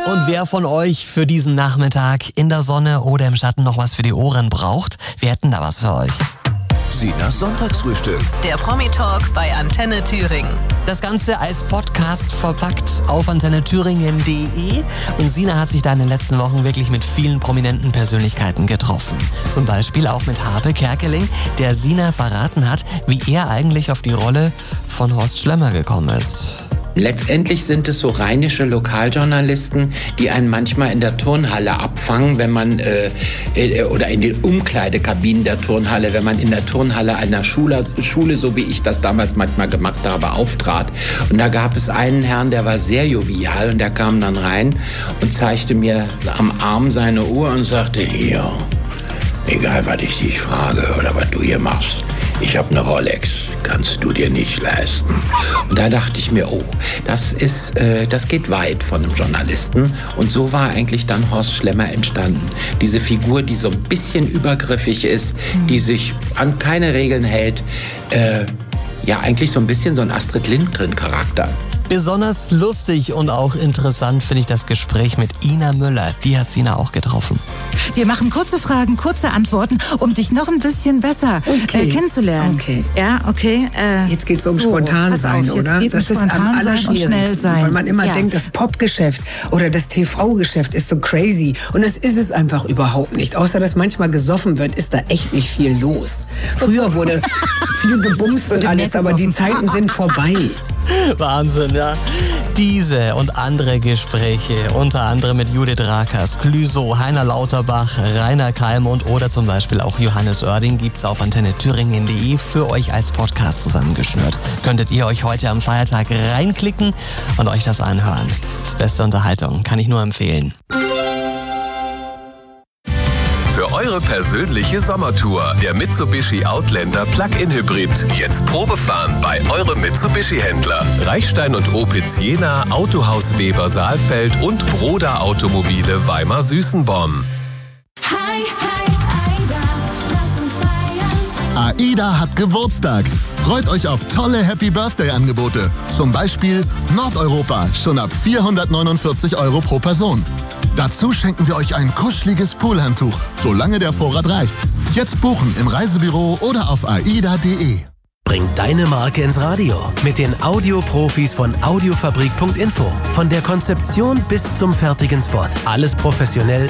Und wer von euch für diesen Nachmittag in der Sonne oder im Schatten noch was für die Ohren braucht, wir hätten da was für euch. Sinas Sonntagsfrühstück. Der Promi-Talk bei Antenne Thüringen. Das Ganze als Podcast verpackt auf antennethüringen.de. Und Sina hat sich da in den letzten Wochen wirklich mit vielen prominenten Persönlichkeiten getroffen. Zum Beispiel auch mit Harpe Kerkeling, der Sina verraten hat, wie er eigentlich auf die Rolle von Horst Schlemmer gekommen ist. Letztendlich sind es so rheinische Lokaljournalisten, die einen manchmal in der Turnhalle abfangen, wenn man oder in den Umkleidekabinen der Turnhalle, wenn man in der Turnhalle einer Schule, so wie ich das damals manchmal gemacht habe, auftrat. Und da gab es einen Herrn, der war sehr jovial und der kam dann rein und zeigte mir am Arm seine Uhr und sagte: Hier, egal was ich dich frage oder was du hier machst, ich habe eine Rolex. Kannst du dir nicht leisten. Und da dachte ich mir, oh, das geht weit von einem Journalisten. Und so war eigentlich dann Horst Schlemmer entstanden. Diese Figur, die so ein bisschen übergriffig ist, die sich an keine Regeln hält. Eigentlich so ein bisschen so ein Astrid Lindgren-Charakter. Besonders lustig und auch interessant finde ich das Gespräch mit Ina Müller. Die hat Sina auch getroffen. Wir machen kurze Fragen, kurze Antworten, um dich noch ein bisschen besser kennenzulernen. Okay. Ja, okay. Jetzt geht es um Spontansein, oder? Das ist am allerschwierigsten, weil man immer denkt, das Popgeschäft oder das TV-Geschäft ist so crazy. Und das ist es einfach überhaupt nicht. Außer, dass manchmal gesoffen wird, ist da echt nicht viel los. Früher wurde viel gebumst und alles, aber die Zeiten sind vorbei. Wahnsinn, ja. Diese und andere Gespräche, unter anderem mit Judith Rakers, Clüso, Heiner Lauterbach, Rainer Kallmund oder zum Beispiel auch Johannes Oerding, gibt's auf antennethüringen.de für euch als Podcast zusammengeschnürt. Könntet ihr euch heute am Feiertag reinklicken und euch das anhören. Das beste Unterhaltung, kann ich nur empfehlen. Für eure persönliche Sommertour. Der Mitsubishi Outlander Plug-in Hybrid. Jetzt Probefahren bei eurem Mitsubishi-Händler. Reichstein und Opitz Jena, Autohaus Weber Saalfeld und Broda Automobile Weimar-Süßenborn. AIDA hat Geburtstag. Freut euch auf tolle Happy-Birthday-Angebote. Zum Beispiel Nordeuropa, schon ab 449 € pro Person. Dazu schenken wir euch ein kuscheliges Poolhandtuch, solange der Vorrat reicht. Jetzt buchen im Reisebüro oder auf aida.de. Bring deine Marke ins Radio mit den Audioprofis von Audiofabrik.info. Von der Konzeption bis zum fertigen Spot. Alles professionell